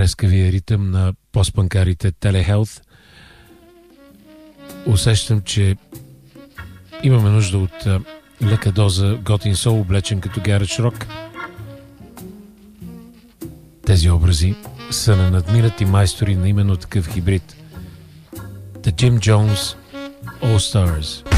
трескавия ритъм на постпанкарите Телехелт. Усещам, че имаме нужда от лека доза готин сол, облечен като гараж рок. Тези образи са на надминати майстори на именно такъв хибрид. The Jim Jones All Stars.